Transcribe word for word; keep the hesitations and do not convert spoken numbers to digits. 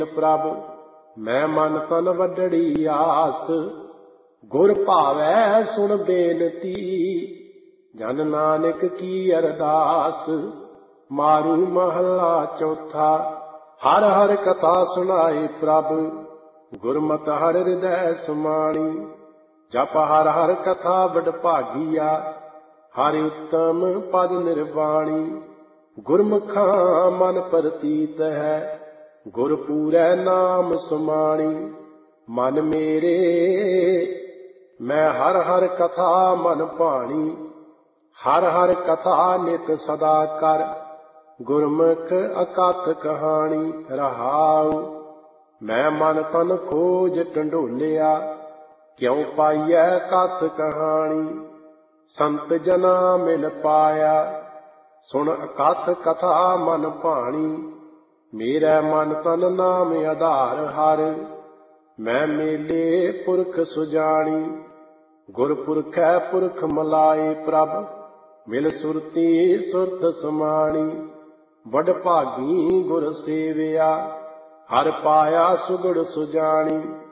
प्रभ मैं मन तन वडड़ी आस, गुर भावै सुन बेनती, जन नानक की अरदास। मारू महला चौथा। हर हर कथा सुनाए प्रभ, गुरमत हर हृदय समाणी। जप हर हर कथा बड़ भागिया, हरि उत्तम पद निर्वाणी। गुरमुखा मन प्रतीत है, गुर पूरै नाम सुमाणी। मन मेरे मैं हर हर कथा मन भाणी, हर हर कथा नित सदा कर, गुरमुख अकथ कहानी। रहाऊ मैं मन तन खोज टंडोलिया, क्यों पाइयै कथ कहानी। संत जना मिल पाया, सुन अकथ कथा मन भाणी। मेरा मन तन नाम आधार हर, मैं मेले पुरख सुजानी। गुरपुरखै पुरख मलाए प्रभ, मिल सुरती सुरत समाणी। बड़ भागी गुर सेविया, हर पाया सुगड़ सुजानी।